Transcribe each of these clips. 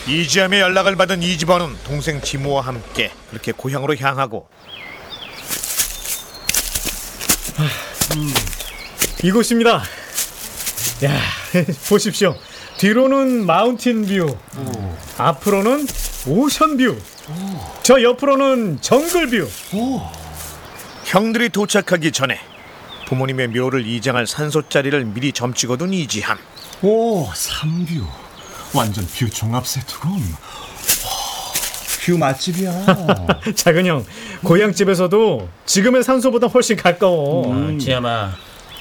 이지함의 연락을 받은 이지번은 동생 지모와 함께 그렇게 고향으로 향하고 이곳입니다. 야, 보십시오. 뒤로는 마운틴 뷰, 앞으로는 오션 뷰, 저 옆으로는 정글 뷰. 형들이 도착하기 전에 부모님의 묘를 이장할 산소자리를 미리 점찍어둔 이지함. 오, 삼뷰. 완전 뷰 종합 세트군. 뷰 맛집이야. 작은 형, 고향집에서도 지금의 산소보다 훨씬 가까워. 지아마,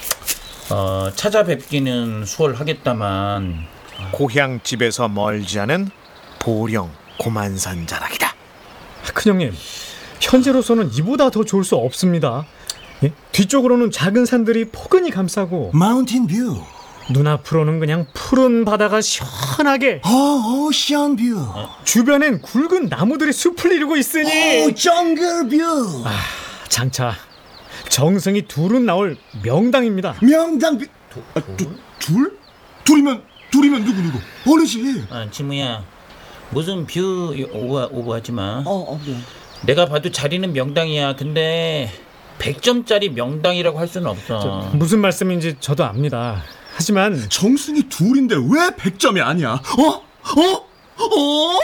찾아뵙기는 수월하겠다만 고향집에서 멀지 않은 보령 고만산 자락이다. 큰형님, 현재로서는 이보다 더 좋을 수 없습니다. 예? 뒤쪽으로는 작은 산들이 포근히 감싸고 마운틴 뷰. 눈앞으로는 그냥 푸른 바다가 시원하게, 오션 뷰. 주변엔 굵은 나무들이 숲을 이루고 있으니 정글 뷰. 장차 정승이 둘은 나올 명당입니다. 명당 뷰. 둘? 둘이면 누구? 어르신. 지무야, 무슨 뷰 오버하지 마. 그래. 내가 봐도 자리는 명당이야. 근데 100점짜리 명당이라고 할 수는 없어. 무슨 말씀인지 저도 압니다. 하지만 정승이 둘인데 왜 100점이 아니야?